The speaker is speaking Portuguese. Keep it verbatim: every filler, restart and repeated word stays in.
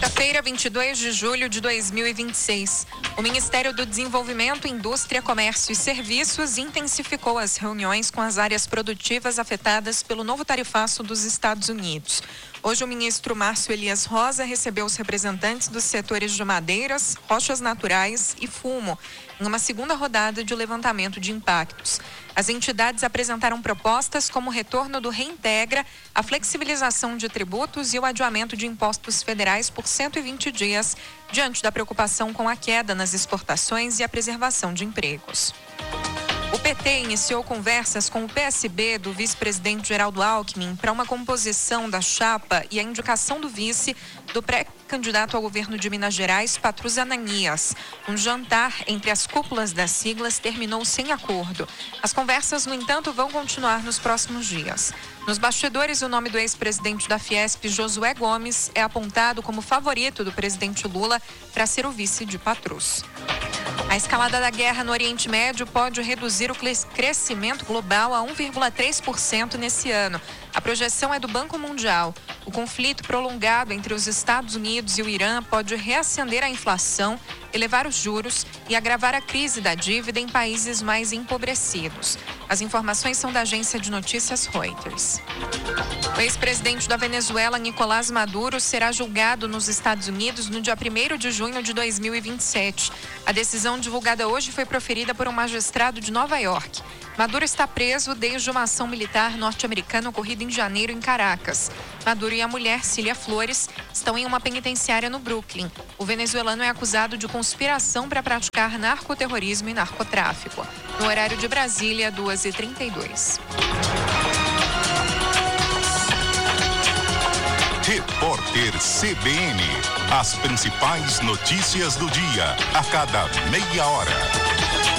Quarta-feira, vinte e dois de julho de dois mil e vinte e seis. O Ministério do Desenvolvimento, Indústria, Comércio e Serviços intensificou as reuniões com as áreas produtivas afetadas pelo novo tarifaço dos Estados Unidos. Hoje, o ministro Márcio Elias Rosa recebeu os representantes dos setores de madeiras, rochas naturais e fumo, em uma segunda rodada de levantamento de impactos. As entidades apresentaram propostas como o retorno do Reintegra, a flexibilização de tributos e o adiamento de impostos federais por cento e vinte dias, diante da preocupação com a queda nas exportações e a preservação de empregos. O P T iniciou conversas com o P S B do vice-presidente Geraldo Alckmin para uma composição da chapa e a indicação do vice do pré-candidato ao governo de Minas Gerais, Patrus Ananias. Um jantar entre as cúpulas das siglas terminou sem acordo. As conversas, no entanto, vão continuar nos próximos dias. Nos bastidores, o nome do ex-presidente da Fiesp, Josué Gomes, é apontado como favorito do presidente Lula para ser o vice de Patrus. A escalada da guerra no Oriente Médio pode reduzir o crescimento global a um vírgula três por cento nesse ano. A projeção é do Banco Mundial. O conflito prolongado entre os Estados Unidos e o Irã pode reacender a inflação, elevar os juros e agravar a crise da dívida em países mais empobrecidos. As informações são da agência de notícias Reuters. O ex-presidente da Venezuela, Nicolás Maduro, será julgado nos Estados Unidos no dia primeiro de junho de dois mil e vinte e sete. A decisão divulgada hoje foi proferida por um magistrado de Nova York. Maduro está preso desde uma ação militar norte-americana ocorrida em janeiro em Caracas. Maduro e a mulher, Cília Flores, estão em uma penitenciária no Brooklyn. O venezuelano é acusado de conspiração para praticar narcoterrorismo e narcotráfico. No horário de Brasília, duas e trinta e dois. Repórter C B N. As principais notícias do dia, a cada meia hora.